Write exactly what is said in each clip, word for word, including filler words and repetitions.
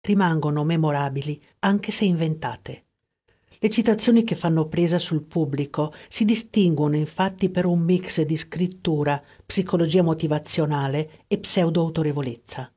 rimangono memorabili anche se inventate. Le citazioni che fanno presa sul pubblico si distinguono infatti per un mix di scrittura, psicologia motivazionale e pseudo-autorevolezza.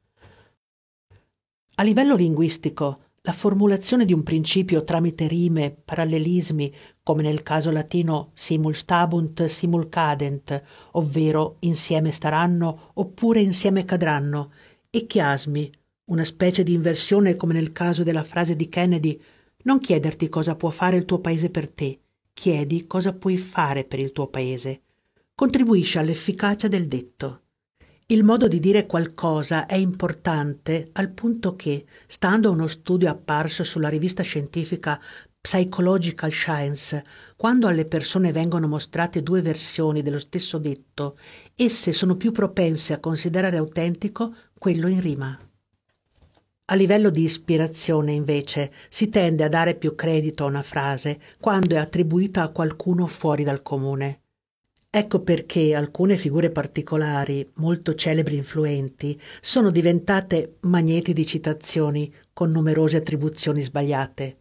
A livello linguistico, la formulazione di un principio tramite rime, parallelismi, come nel caso latino simul stabunt, simul cadent, ovvero insieme staranno oppure insieme cadranno, e chiasmi, una specie di inversione come nel caso della frase di Kennedy: non chiederti cosa può fare il tuo paese per te, chiedi cosa puoi fare per il tuo paese. Contribuisce all'efficacia del detto. Il modo di dire qualcosa è importante al punto che, stando a uno studio apparso sulla rivista scientifica Psychological Science, quando alle persone vengono mostrate due versioni dello stesso detto, esse sono più propense a considerare autentico quello in rima. A livello di ispirazione, invece, si tende a dare più credito a una frase quando è attribuita a qualcuno fuori dal comune. Ecco perché alcune figure particolari, molto celebri e influenti, sono diventate magneti di citazioni con numerose attribuzioni sbagliate.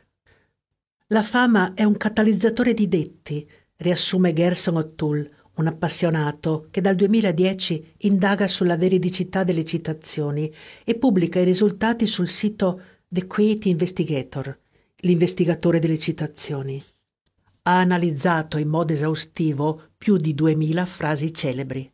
La fama è un catalizzatore di detti, riassume Gerson O'Toole, un appassionato che dal duemiladieci indaga sulla veridicità delle citazioni e pubblica i risultati sul sito The Quote Investigator, l'investigatore delle citazioni. Ha analizzato in modo esaustivo più di duemila frasi celebri.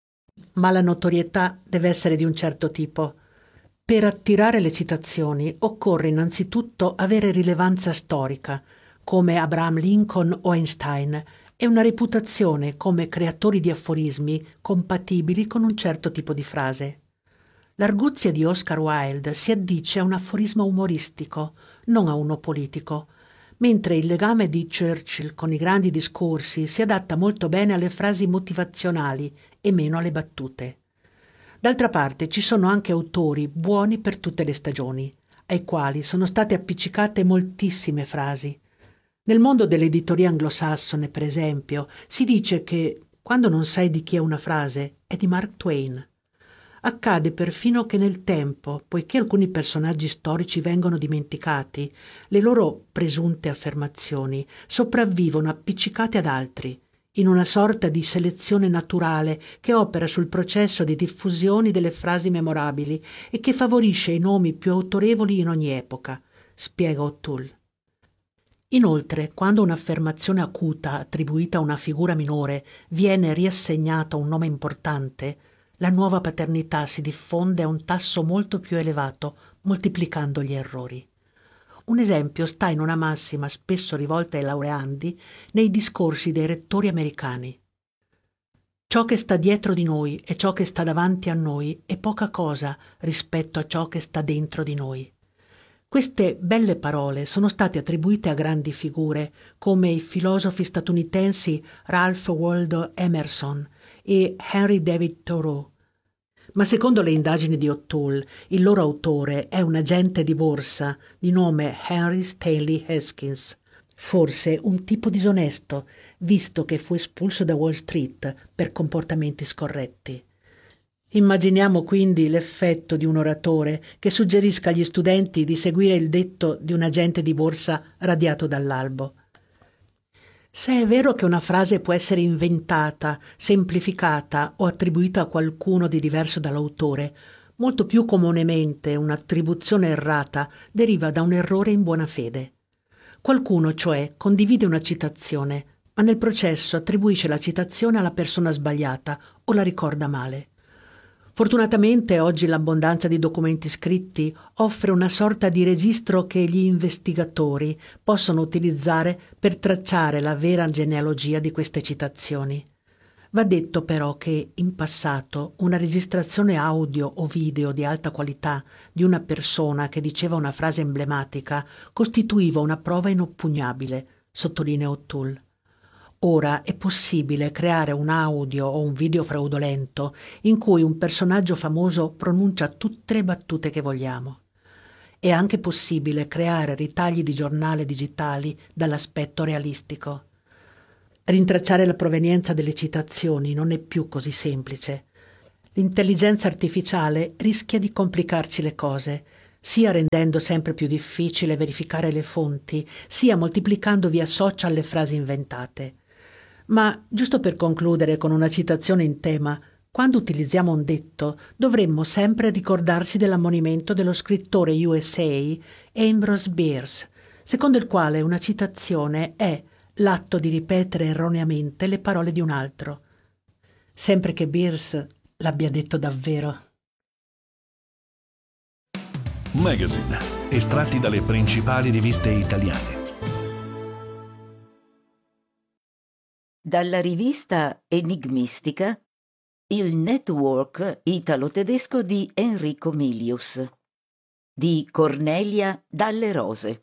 Ma la notorietà deve essere di un certo tipo. Per attirare le citazioni occorre innanzitutto avere rilevanza storica, come Abraham Lincoln o Einstein, e una reputazione come creatori di aforismi compatibili con un certo tipo di frase. L'arguzia di Oscar Wilde si addice a un aforisma umoristico, non a uno politico, mentre il legame di Churchill con i grandi discorsi si adatta molto bene alle frasi motivazionali e meno alle battute. D'altra parte ci sono anche autori buoni per tutte le stagioni, ai quali sono state appiccicate moltissime frasi. Nel mondo dell'editoria anglosassone, per esempio, si dice che quando non sai di chi è una frase è di Mark Twain. Accade perfino che nel tempo, poiché alcuni personaggi storici vengono dimenticati, le loro presunte affermazioni sopravvivono appiccicate ad altri, in una sorta di selezione naturale che opera sul processo di diffusione delle frasi memorabili e che favorisce i nomi più autorevoli in ogni epoca, spiega O'Toole. Inoltre, quando un'affermazione acuta attribuita a una figura minore viene riassegnata a un nome importante, la nuova paternità si diffonde a un tasso molto più elevato, moltiplicando gli errori. Un esempio sta in una massima spesso rivolta ai laureandi nei discorsi dei rettori americani. Ciò che sta dietro di noi e ciò che sta davanti a noi è poca cosa rispetto a ciò che sta dentro di noi. Queste belle parole sono state attribuite a grandi figure come i filosofi statunitensi Ralph Waldo Emerson e Henry David Thoreau. Ma secondo le indagini di O'Toole, il loro autore è un agente di borsa di nome Henry Stanley Haskins, forse un tipo disonesto, visto che fu espulso da Wall Street per comportamenti scorretti. Immaginiamo quindi l'effetto di un oratore che suggerisca agli studenti di seguire il detto di un agente di borsa radiato dall'albo. Se è vero che una frase può essere inventata, semplificata o attribuita a qualcuno di diverso dall'autore, molto più comunemente un'attribuzione errata deriva da un errore in buona fede. Qualcuno, cioè, condivide una citazione, ma nel processo attribuisce la citazione alla persona sbagliata o la ricorda male. Fortunatamente oggi l'abbondanza di documenti scritti offre una sorta di registro che gli investigatori possono utilizzare per tracciare la vera genealogia di queste citazioni. Va detto però che in passato una registrazione audio o video di alta qualità di una persona che diceva una frase emblematica costituiva una prova inoppugnabile, sottolinea O'Toole. Ora è possibile creare un audio o un video fraudolento in cui un personaggio famoso pronuncia tutte le battute che vogliamo. È anche possibile creare ritagli di giornale digitali dall'aspetto realistico. Rintracciare la provenienza delle citazioni non è più così semplice. L'intelligenza artificiale rischia di complicarci le cose, sia rendendo sempre più difficile verificare le fonti, sia moltiplicando via social le frasi inventate. Ma, giusto per concludere con una citazione in tema, quando utilizziamo un detto dovremmo sempre ricordarsi dell'ammonimento dello scrittore U S A Ambrose Bierce, secondo il quale una citazione è l'atto di ripetere erroneamente le parole di un altro. Sempre che Bierce l'abbia detto davvero. Magazine, estratti dalle principali riviste italiane. Dalla rivista Enigmistica, il network italo-tedesco di Enrico Milius, di Cornelia Dalle Rose.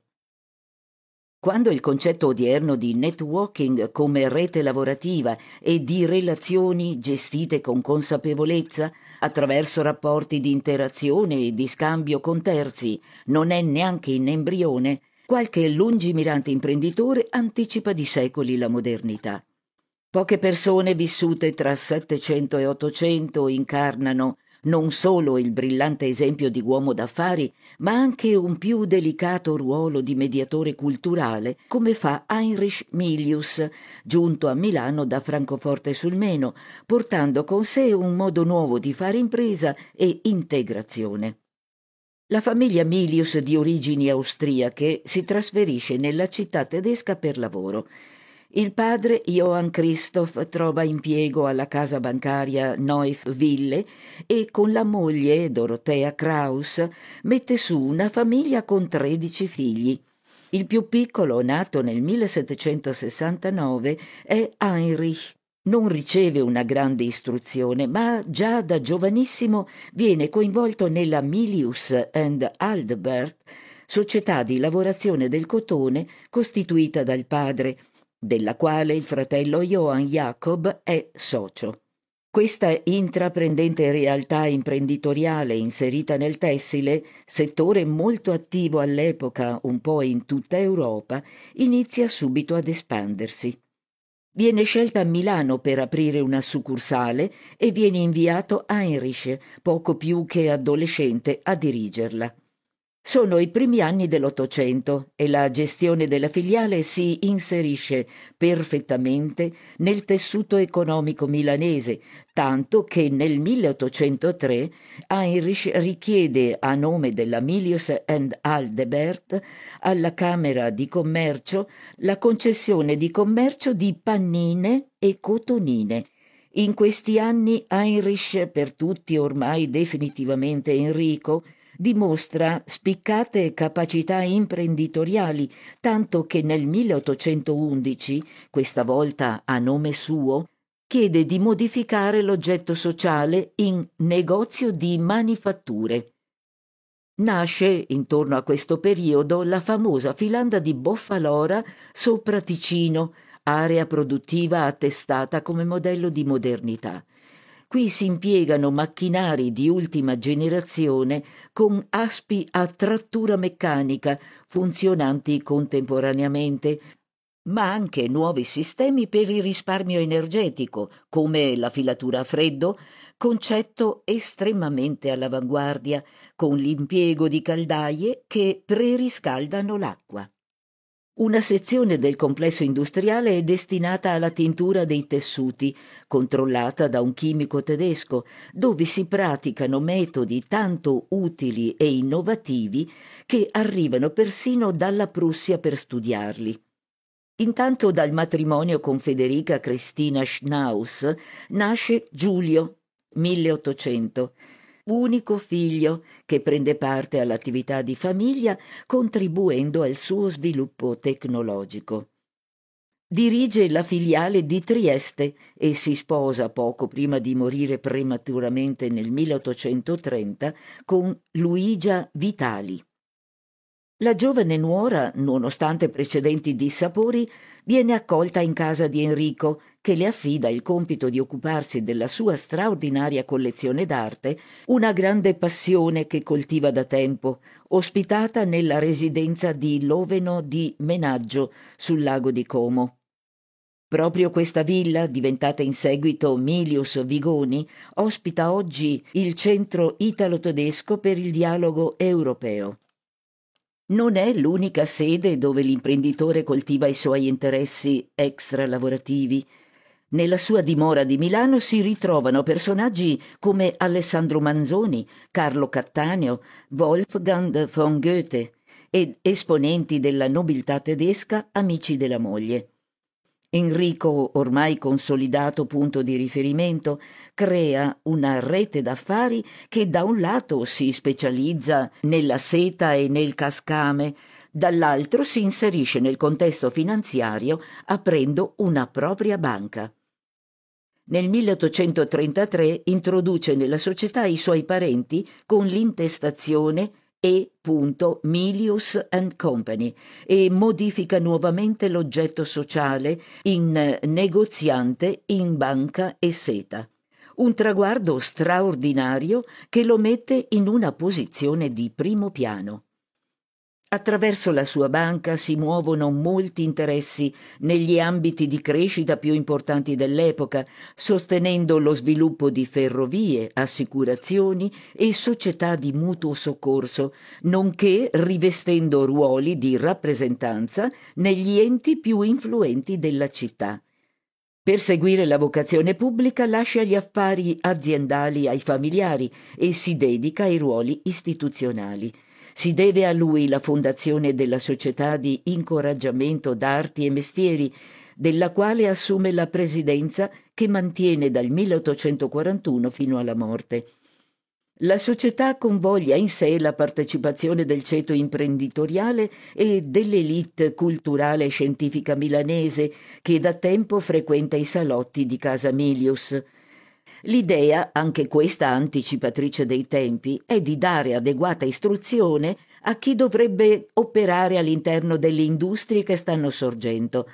Quando il concetto odierno di networking come rete lavorativa e di relazioni gestite con consapevolezza attraverso rapporti di interazione e di scambio con terzi non è neanche in embrione, qualche lungimirante imprenditore anticipa di secoli la modernità. Poche persone vissute tra Settecento e Ottocento incarnano non solo il brillante esempio di uomo d'affari, ma anche un più delicato ruolo di mediatore culturale, come fa Heinrich Milius, giunto a Milano da Francoforte sul Meno, portando con sé un modo nuovo di fare impresa e integrazione. La famiglia Milius, di origini austriache, si trasferisce nella città tedesca per lavoro. Il padre, Johann Christoph, trova impiego alla casa bancaria Neuf Ville e con la moglie, Dorothea Kraus, mette su una famiglia con tredici figli. Il più piccolo, nato nel millesettecentosessantanove, è Heinrich. Non riceve una grande istruzione, ma già da giovanissimo viene coinvolto nella Milius and Aldebert, società di lavorazione del cotone costituita dal padre, della quale il fratello Johann Jakob è socio. Questa intraprendente realtà imprenditoriale inserita nel tessile, settore molto attivo all'epoca un po' in tutta Europa, inizia subito ad espandersi. Viene scelta a Milano per aprire una succursale e viene inviato Heinrich, poco più che adolescente, a dirigerla. Sono i primi anni dell'Ottocento e la gestione della filiale si inserisce perfettamente nel tessuto economico milanese, tanto che nel milleottocentotre Heinrich richiede a nome della Milius and Aldebert alla Camera di Commercio la concessione di commercio di pannine e cotonine. In questi anni Heinrich, per tutti ormai definitivamente Enrico, dimostra spiccate capacità imprenditoriali, tanto che nel milleottocentoundici, questa volta a nome suo, chiede di modificare l'oggetto sociale in negozio di manifatture. Nasce, intorno a questo periodo, la famosa filanda di Boffalora sopra Ticino, area produttiva attestata come modello di modernità. Qui si impiegano macchinari di ultima generazione con aspi a trattura meccanica funzionanti contemporaneamente, ma anche nuovi sistemi per il risparmio energetico, come la filatura a freddo, concetto estremamente all'avanguardia, con l'impiego di caldaie che preriscaldano l'acqua. Una sezione del complesso industriale è destinata alla tintura dei tessuti, controllata da un chimico tedesco, dove si praticano metodi tanto utili e innovativi che arrivano persino dalla Prussia per studiarli. Intanto dal matrimonio con Federica Cristina Schnaus nasce Giulio, milleottocento, unico figlio che prende parte all'attività di famiglia contribuendo al suo sviluppo tecnologico. Dirige la filiale di Trieste e si sposa poco prima di morire prematuramente nel milleottocentotrenta con Luigia Vitali. La giovane nuora, nonostante precedenti dissapori, viene accolta in casa di Enrico, che le affida il compito di occuparsi della sua straordinaria collezione d'arte, una grande passione che coltiva da tempo, ospitata nella residenza di Loveno di Menaggio, sul lago di Como. Proprio questa villa, diventata in seguito Milius Vigoni, ospita oggi il Centro Italo-Tedesco per il Dialogo Europeo. Non è l'unica sede dove l'imprenditore coltiva i suoi interessi extra-lavorativi. Nella sua dimora di Milano si ritrovano personaggi come Alessandro Manzoni, Carlo Cattaneo, Wolfgang von Goethe ed esponenti della nobiltà tedesca amici della moglie. Enrico, ormai consolidato punto di riferimento, crea una rete d'affari che da un lato si specializza nella seta e nel cascame, dall'altro si inserisce nel contesto finanziario aprendo una propria banca. Nel milleottocentotrentatré introduce nella società i suoi parenti con l'intestazione E. Milius and Company e modifica nuovamente l'oggetto sociale in negoziante in banca e seta. Un traguardo straordinario che lo mette in una posizione di primo piano. Attraverso la sua banca si muovono molti interessi negli ambiti di crescita più importanti dell'epoca, sostenendo lo sviluppo di ferrovie, assicurazioni e società di mutuo soccorso, nonché rivestendo ruoli di rappresentanza negli enti più influenti della città. Per seguire la vocazione pubblica lascia gli affari aziendali ai familiari e si dedica ai ruoli istituzionali. Si deve a lui la fondazione della Società di Incoraggiamento d'Arti e Mestieri, della quale assume la presidenza che mantiene dal milleottocentoquarantuno fino alla morte. La società convoglia in sé la partecipazione del ceto imprenditoriale e dell'élite culturale e scientifica milanese che da tempo frequenta i salotti di Casa Milius. L'idea, anche questa anticipatrice dei tempi, è di dare adeguata istruzione a chi dovrebbe operare all'interno delle industrie che stanno sorgendo.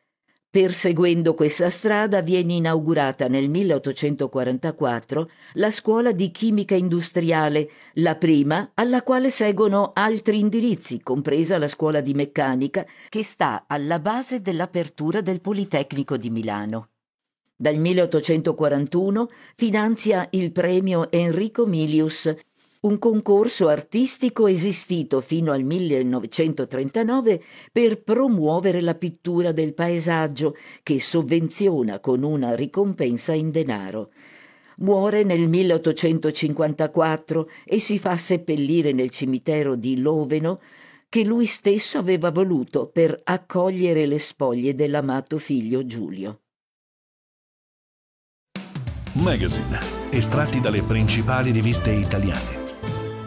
Perseguendo questa strada viene inaugurata nel milleottocentoquarantaquattro la scuola di chimica industriale, la prima alla quale seguono altri indirizzi, compresa la scuola di meccanica, che sta alla base dell'apertura del Politecnico di Milano. Dal milleottocentoquarantuno finanzia il premio Enrico Milius, un concorso artistico esistito fino al millenovecentotrentanove per promuovere la pittura del paesaggio, che sovvenziona con una ricompensa in denaro. Muore nel milleottocentocinquantaquattro e si fa seppellire nel cimitero di Loveno, che lui stesso aveva voluto per accogliere le spoglie dell'amato figlio Giulio. Magazine, estratti dalle principali riviste italiane.